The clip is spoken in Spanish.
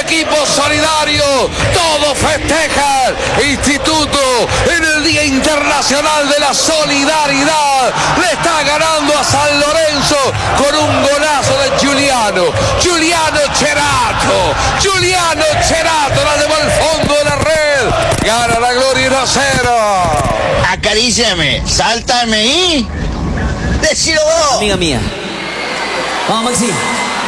equipo solidario, todos festejan. Instituto en el Día Internacional de la Solidaridad le está ganando a San Lorenzo con un golazo de Giuliano Cerato, la llevó al fondo de la red, gana la Gloria 1-0. Acaríciame, sáltame y decilo vos. Amiga mía. Vamos, Maxi.